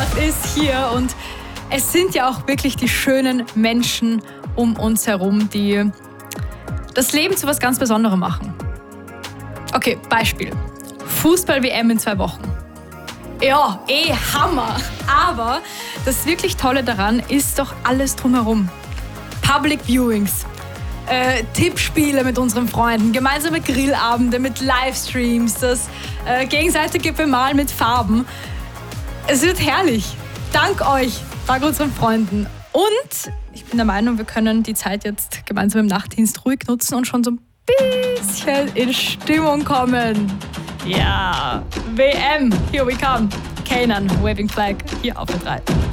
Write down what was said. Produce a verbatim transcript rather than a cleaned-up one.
Weihnacht ist hier und es sind ja auch wirklich die schönen Menschen um uns herum, die das Leben zu was ganz Besonderem machen. Okay, Beispiel. Fußball-W M in zwei Wochen. Ja, eh Hammer. Aber das wirklich Tolle daran ist doch alles drumherum. Public Viewings, äh, Tippspiele mit unseren Freunden, gemeinsame Grillabende mit Livestreams, das äh, gegenseitige Bemalen mit Farben. Es wird herrlich. Dank euch, dank unseren Freunden. Und ich bin der Meinung, wir können die Zeit jetzt gemeinsam im Nachtdienst ruhig nutzen und schon so ein bisschen in Stimmung kommen. Ja, W M, here we come. Kanan, Waving Flag, hier auf der drei.